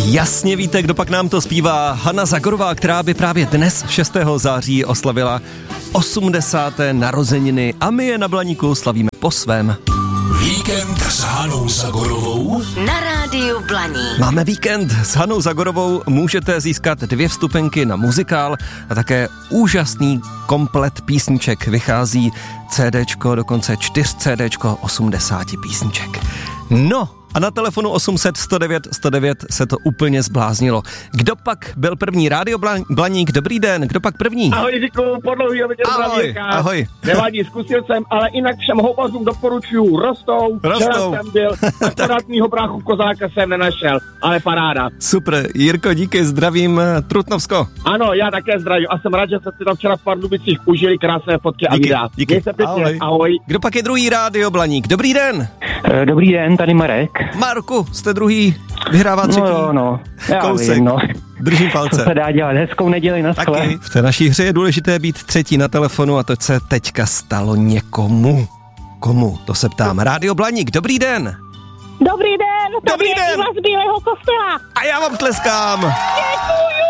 Jasně víte, kdo pak nám to zpívá. Hana Zagorová, která by právě dnes 6. září oslavila 80. narozeniny a my je na Blaníku slavíme po svém. Víkend s Hanou Zagorovou na rádiu Blaník. Máme víkend s Hanou Zagorovou, můžete získat 2 vstupenky na muzikál a také úžasný komplet písniček. Vychází CDčko, dokonce 4 CDčko 80 písniček. No, a na telefonu 800 109 109 se to úplně zbláznilo. Kdo pak byl první? Rádio Blaník, dobrý den, kdo pak první? Ahoj, Jiříku, po dlouhý době ahoj. Nevadí, zkusil jsem, ale jinak všem houbazům doporučuju, rostou. Včera jsem byl, akorát mýho bráchu Kozáka jsem nenašel, ale paráda. Super, Jirko, díky, zdravím Trutnovsko. Ano, já také zdravím a jsem rád, že jste si tam včera v Pardubicích užili krásné fotky a videa. Díky. Ahoj. Kdo pak je druhý Rádio Blaník? Dobrý den. Dobrý den, tady Marek. Marku, jste druhý, vyhrává třetí. No, já kousek. vím, no. Držím palce. Co se dá dělat, hezkou neděli na skle. Taky. V té naší hře je důležité být třetí na telefonu a to se teďka stalo někomu. Komu? To se ptám. Rádio Blaník, dobrý den. Dobrý den, Dobrý den. Iva z Bílého Kostela. A já vám tleskám. Děkuju,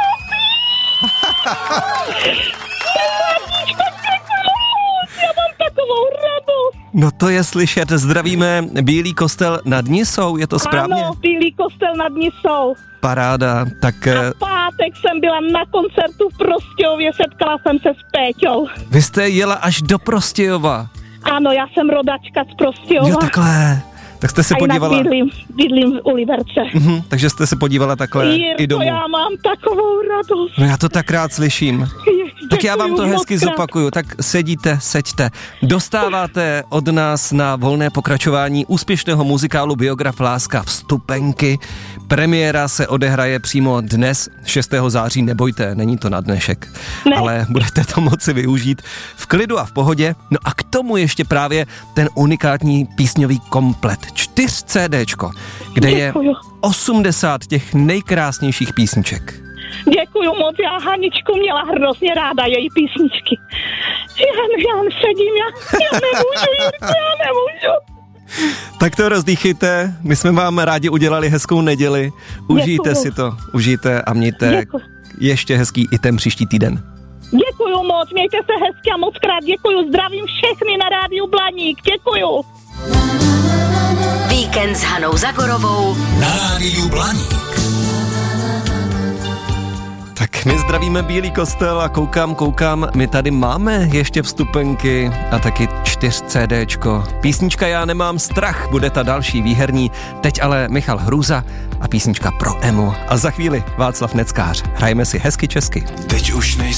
já mám takovou radost. No to je slyšet, zdravíme Bílý Kostel nad Nisou, je to správně? Ano, Bílý Kostel nad Nisou. Paráda, tak... A pátek jsem byla na koncertu v Prostějově, setkala jsem se s Péťou. Vy jste jela až do Prostějova. Ano, já jsem rodačka z Prostějova. Jo, takhle. Tak jste se podívala... A jinak bydlím u Liberce. Takže jste se podívala takhle i domů. Já mám takovou radost. No já to tak rád slyším. Tak já vám to hezky zopakuju, tak seďte. Dostáváte od nás na volné pokračování úspěšného muzikálu Biograf Láska vstupenky. Premiéra se odehraje přímo dnes, 6. září, nebojte, není to na dnešek, ale budete to moci využít v klidu a v pohodě. No a k tomu ještě právě ten unikátní písňový komplet, 4 CDčko, kde je 80 těch nejkrásnějších písniček. Děkuju moc, já Haničku měla hrozně ráda, její písničky. Já nesedím, já nemůžu, Jirko, já nemůžu. Tak to rozdýchejte, my jsme vám rádi udělali hezkou neděli, užijte si to, užijte a mějte ještě hezký i ten příští týden. Děkuju moc, mějte se hezky a moc krát děkuju, zdravím všechny na rádiu Blaník, děkuju. Víkend s Hanou Zagorovou na rádiu Blaník. Tak my zdravíme Bílý Kostel a koukám, my tady máme ještě vstupenky a taky 4 CDčko. Písnička Já nemám strach, bude ta další výherní, teď ale Michal Hrůza a písnička pro Emu. A za chvíli Václav Neckář. Hrajeme si hezky česky. Teď už